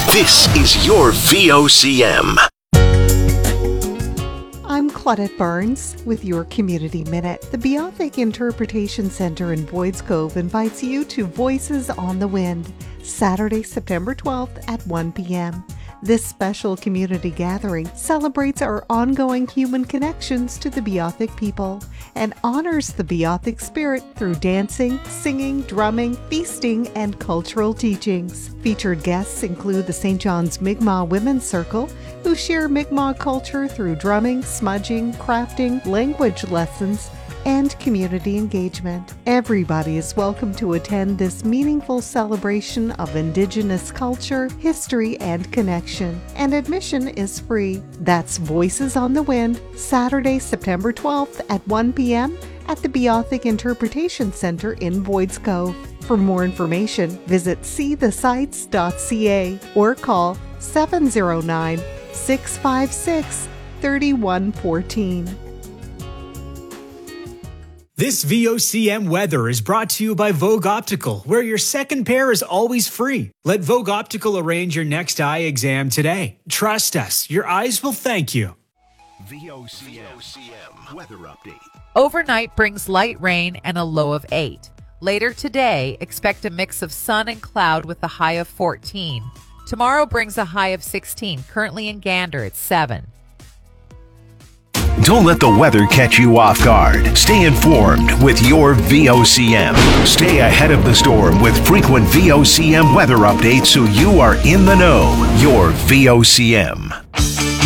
This is your VOCM. I'm Claudette Barnes with your Community Minute. The Beothic Interpretation Center in Boyd's Cove invites you to Voices on the Wind, Saturday, September 12th at 1 p.m. This special community gathering celebrates our ongoing human connections to the Beothic people and honors the Beothic spirit through dancing, singing, drumming, feasting, and cultural teachings. Featured guests include the St. John's Mi'kmaq Women's Circle, who share Mi'kmaq culture through drumming, smudging, crafting, language lessons, and community engagement. Everybody is welcome to attend this meaningful celebration of Indigenous culture, history, and connection. And admission is free. That's Voices on the Wind, Saturday, September 12th at 1 p.m. at the Beothic Interpretation Center in Boyd's Cove. For more information, visit seethesites.ca or call 709-656-3114. This VOCM weather is brought to you by Vogue Optical, where your second pair is always free. Let Vogue Optical arrange your next eye exam today. Trust us, your eyes will thank you. VOCM weather update. Overnight brings light rain and a low of 8. Later today, expect a mix of sun and cloud with a high of 14. Tomorrow brings a high of 16, currently in Gander at 7. Don't let the weather catch you off guard. Stay informed with your VOCM. Stay ahead of the storm with frequent VOCM weather updates so you are in the know. Your VOCM.